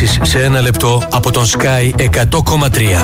ειδήσεις σε ένα λεπτό από τον Sky 100,3.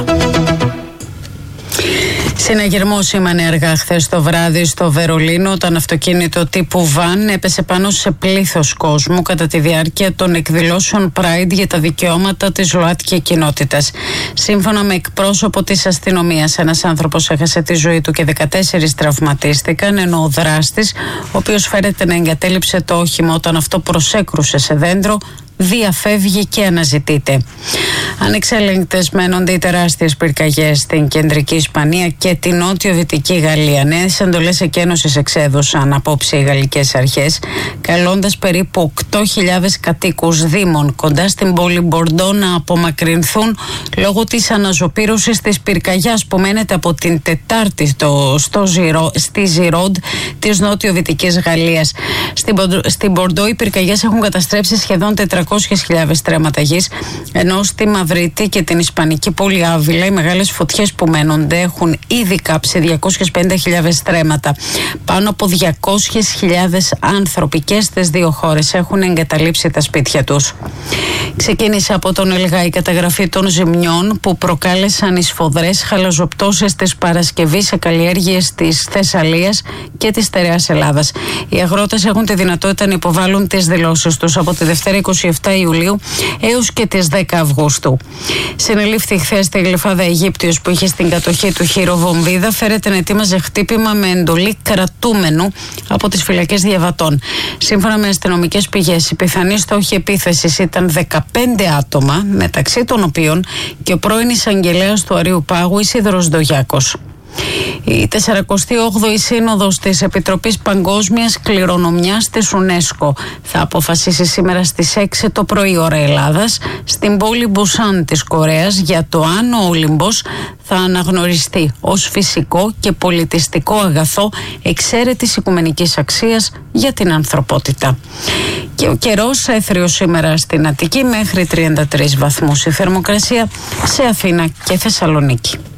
Συναγερμό σήμανε αργά χθες το βράδυ στο Βερολίνο όταν αυτοκίνητο τύπου βαν έπεσε πάνω σε πλήθος κόσμου κατά τη διάρκεια των εκδηλώσεων Pride για τα δικαιώματα της ΛΟΑΤΚΙ κοινότητας. Σύμφωνα με εκπρόσωπο της αστυνομίας, ένας άνθρωπος έχασε τη ζωή του και 14 τραυματίστηκαν, ενώ ο δράστης, ο οποίος φέρεται να εγκατέλειψε το όχημα όταν αυτό προσέκρουσε σε δέντρο, διαφεύγει και αναζητείται. Ανεξέλεγκτες μένονται οι τεράστιες πυρκαγιές στην κεντρική Ισπανία και την νότιο-δυτική Γαλλία. Νέες εντολές εκένωσης εξέδωσαν απόψε οι γαλλικές αρχές, καλώντας περίπου 8.000 κατοίκους δήμων κοντά στην πόλη Μπορντό να απομακρυνθούν λόγω της αναζωπήρωσης της πυρκαγιάς που μένεται από την Τετάρτη στη Ζιρόντ της νότιο-δυτικής Γαλλίας. Στην Μπορντό οι πυρκαγιές έχουν καταστρέψει σχεδόν 400.000 στρέμματα γης, ενώ στη Μαδρίτη και την ισπανική πόλη Άβυλα οι μεγάλες φωτιές που μένονται έχουν ήδη κάψει 250.000 στρέμματα. Πάνω από 200.000 άνθρωποι και στις δύο χώρες έχουν εγκαταλείψει τα σπίτια τους. Ξεκίνησε από τον ΕΛΓΑ η καταγραφή των ζημιών που προκάλεσαν οι σφοδρές χαλαζοπτώσεις της Παρασκευής σε καλλιέργειες της Θεσσαλίας και της στερεάς Ελλάδας. Οι αγρότες έχουν τη δυνατότητα να υποβάλουν τις δηλώσεις τους από τη Δευτέρα 27 Ιουλίου έως και τις 10 Αυγούστου. Συνελήφθη χθες στη Γλυφάδα Αιγύπτιος που είχε στην κατοχή του χειροβομβίδα, φέρεται να ετοίμαζε χτύπημα με εντολή κρατούμενου από τις φυλακές Διαβατών. Σύμφωνα με αστυνομικές πηγές, οι πιθανοί στόχοι επίθεσης ήταν 15 άτομα, μεταξύ των οποίων και ο πρώην εισαγγελέας του Αρείου Πάγου Ισίδωρος Ντογιάκος. Η 48η Σύνοδος της Επιτροπής Παγκόσμιας Κληρονομιάς της UNESCO θα αποφασίσει σήμερα στις 6 το πρωί ώρα Ελλάδας στην πόλη Μπουσάν της Κορέας για το αν ο Όλυμπος θα αναγνωριστεί ως φυσικό και πολιτιστικό αγαθό εξαίρετης οικουμενικής αξίας για την ανθρωπότητα. Και ο καιρός έθριος σήμερα στην Αττική μέχρι 33 βαθμούς η θερμοκρασία, σε Αθήνα και Θεσσαλονίκη.